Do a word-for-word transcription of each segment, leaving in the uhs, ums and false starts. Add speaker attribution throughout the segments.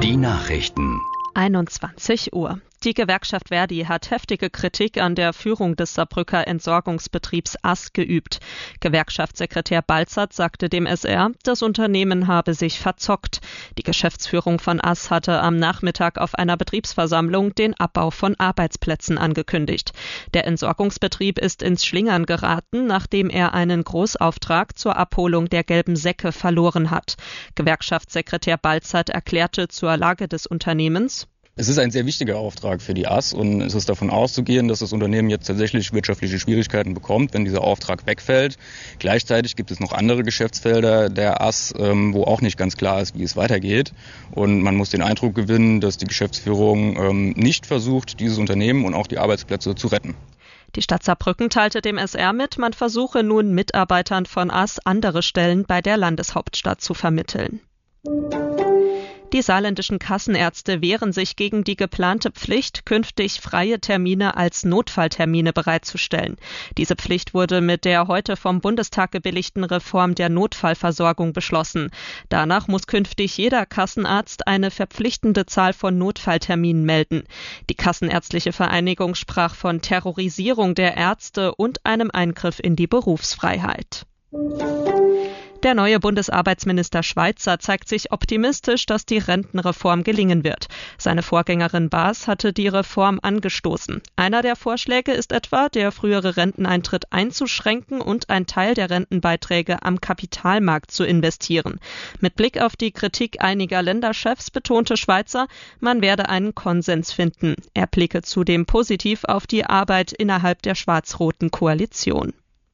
Speaker 1: Die Nachrichten.
Speaker 2: einundzwanzig Uhr. Die Gewerkschaft Verdi hat heftige Kritik an der Führung des Saarbrücker Entsorgungsbetriebs A S geübt. Gewerkschaftssekretär Balzert sagte dem S R, das Unternehmen habe sich verzockt. Die Geschäftsführung von A S hatte am Nachmittag auf einer Betriebsversammlung den Abbau von Arbeitsplätzen angekündigt. Der Entsorgungsbetrieb ist ins Schlingern geraten, nachdem er einen Großauftrag zur Abholung der gelben Säcke verloren hat. Gewerkschaftssekretär Balzert erklärte zur Lage des Unternehmens:
Speaker 3: Es ist ein sehr wichtiger Auftrag für die A S und es ist davon auszugehen, dass das Unternehmen jetzt tatsächlich wirtschaftliche Schwierigkeiten bekommt, wenn dieser Auftrag wegfällt. Gleichzeitig gibt es noch andere Geschäftsfelder der A S, ähm, wo auch nicht ganz klar ist, wie es weitergeht. Und man muss den Eindruck gewinnen, dass die Geschäftsführung ähm, nicht versucht, dieses Unternehmen und auch die Arbeitsplätze zu retten.
Speaker 2: Die Stadt Saarbrücken teilte dem S R mit, man versuche nun Mitarbeitern von A S andere Stellen bei der Landeshauptstadt zu vermitteln. Die saarländischen Kassenärzte wehren sich gegen die geplante Pflicht, künftig freie Termine als Notfalltermine bereitzustellen. Diese Pflicht wurde mit der heute vom Bundestag gebilligten Reform der Notfallversorgung beschlossen. Danach muss künftig jeder Kassenarzt eine verpflichtende Zahl von Notfallterminen melden. Die Kassenärztliche Vereinigung sprach von Terrorisierung der Ärzte und einem Eingriff in die Berufsfreiheit. Der neue Bundesarbeitsminister Schweizer zeigt sich optimistisch, dass die Rentenreform gelingen wird. Seine Vorgängerin Baas hatte die Reform angestoßen. Einer der Vorschläge ist etwa, der frühere Renteneintritt einzuschränken und einen Teil der Rentenbeiträge am Kapitalmarkt zu investieren. Mit Blick auf die Kritik einiger Länderchefs betonte Schweizer, man werde einen Konsens finden. Er blicke zudem positiv auf die Arbeit innerhalb der schwarz-roten Koalition.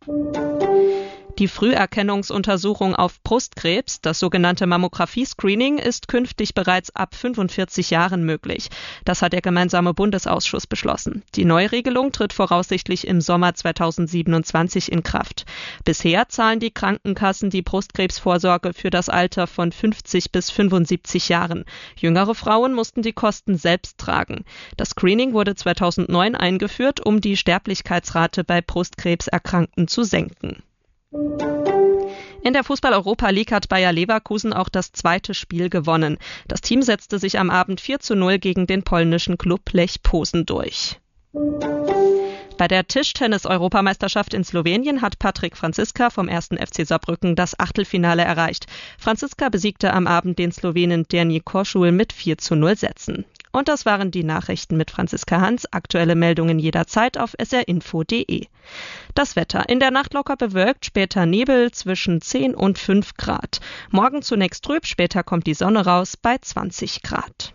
Speaker 2: Die Früherkennungsuntersuchung auf Brustkrebs, das sogenannte Mammographie-Screening, ist künftig bereits ab fünfundvierzig Jahren möglich. Das hat der gemeinsame Bundesausschuss beschlossen. Die Neuregelung tritt voraussichtlich im Sommer zweitausendsiebenundzwanzig in Kraft. Bisher zahlen die Krankenkassen die Brustkrebsvorsorge für das Alter von fünfzig bis fünfundsiebzig Jahren. Jüngere Frauen mussten die Kosten selbst tragen. Das Screening wurde zweitausendneun eingeführt, um die Sterblichkeitsrate bei Brustkrebserkrankten zu senken. In der Fußball-Europa League hat Bayer Leverkusen auch das zweite Spiel gewonnen. Das Team setzte sich am Abend vier zu null gegen den polnischen Klub Lech Posen durch. Bei der Tischtennis-Europameisterschaft in Slowenien hat Patrik Franziska vom ersten F C Saarbrücken das Achtelfinale erreicht. Franziska besiegte am Abend den Slowenen Dernier Koschul mit vier zu null Sätzen. Und das waren die Nachrichten mit Franziska Hans. Aktuelle Meldungen jederzeit auf s r info punkt d e. Das Wetter: In der Nacht locker bewölkt, später Nebel zwischen zehn und fünf Grad. Morgen zunächst trüb, später kommt die Sonne raus bei zwanzig Grad.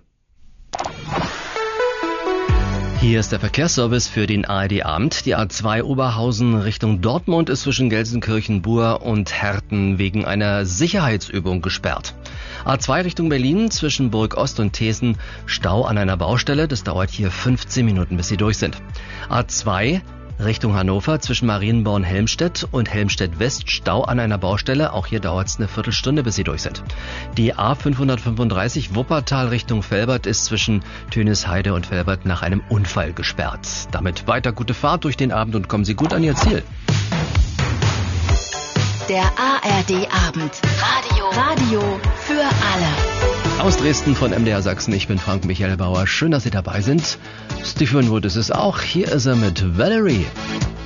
Speaker 1: Hier ist der Verkehrsservice für den A R D-Abend. Die A zwei Oberhausen Richtung Dortmund ist zwischen Gelsenkirchen-Bur und Herten wegen einer Sicherheitsübung gesperrt. A zwei Richtung Berlin zwischen Burg Ost und Thesen Stau an einer Baustelle. Das dauert hier fünfzehn Minuten, bis Sie durch sind. A zwei Richtung Hannover zwischen Marienborn-Helmstedt und Helmstedt-West Stau an einer Baustelle. Auch hier dauert es eine Viertelstunde, bis Sie durch sind. Die A fünfhundertfünfunddreißig Wuppertal Richtung Velbert ist zwischen Tönisheide und Velbert nach einem Unfall gesperrt. Damit weiter gute Fahrt durch den Abend und kommen Sie gut an Ihr Ziel.
Speaker 4: Der A R D-Abend. Radio. Radio für alle.
Speaker 1: Aus Dresden von M D R Sachsen, ich bin Frank Michael Bauer. Schön, dass Sie dabei sind. Steve Winwood ist es auch. Hier ist er mit Valerie.